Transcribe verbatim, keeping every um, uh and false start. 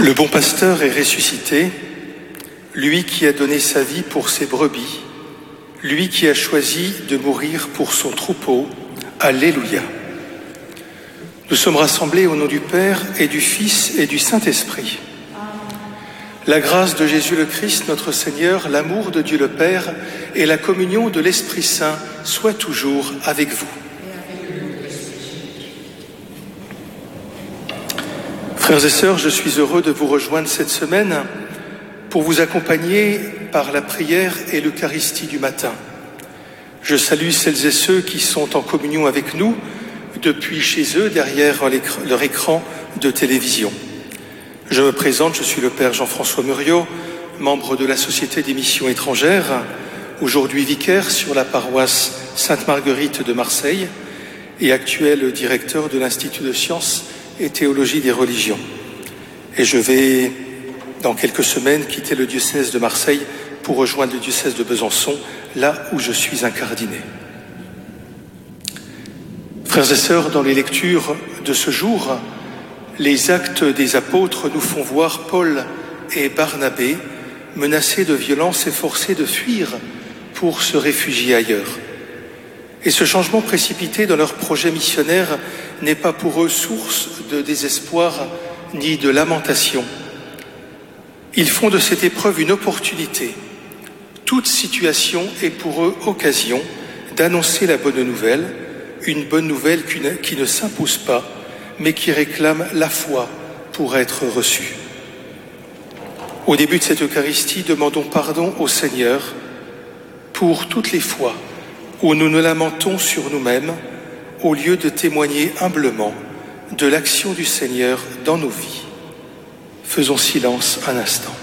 Le bon pasteur est ressuscité, lui qui a donné sa vie pour ses brebis, lui qui a choisi de mourir pour son troupeau. Alléluia. Nous sommes rassemblés au nom du Père et du Fils et du Saint-Esprit. La grâce de Jésus le Christ, notre Seigneur, l'amour de Dieu le Père et la communion de l'Esprit Saint soient toujours avec vous. Frères et sœurs, je suis heureux de vous rejoindre cette semaine pour vous accompagner par la prière et l'Eucharistie du matin. Je salue celles et ceux qui sont en communion avec nous depuis chez eux, derrière leur écran de télévision. Je me présente, je suis le Père Jean-François Muriot, membre de la Société des Missions étrangères, aujourd'hui vicaire sur la paroisse Sainte-Marguerite de Marseille et actuel directeur de l'Institut de sciences et théologie des religions. Et je vais, dans quelques semaines, quitter le diocèse de Marseille pour rejoindre le diocèse de Besançon, là où je suis incardiné. Frères et sœurs, dans les lectures de ce jour, les actes des apôtres nous font voir Paul et Barnabé menacés de violence et forcés de fuir pour se réfugier ailleurs. Et ce changement précipité dans leur projet missionnaire n'est pas pour eux source de désespoir ni de lamentation. Ils font de cette épreuve une opportunité. Toute situation est pour eux occasion d'annoncer la bonne nouvelle, une bonne nouvelle qui ne s'impose pas, mais qui réclame la foi pour être reçue. Au début de cette Eucharistie, demandons pardon au Seigneur pour toutes les fois où nous nous lamentons sur nous-mêmes au lieu de témoigner humblement de l'action du Seigneur dans nos vies. Faisons silence un instant.